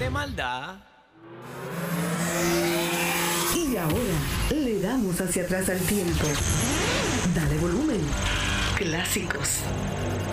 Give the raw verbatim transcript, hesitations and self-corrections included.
¡Qué maldad! Y ahora le damos hacia atrás al tiempo. Dale volumen. Clásicos.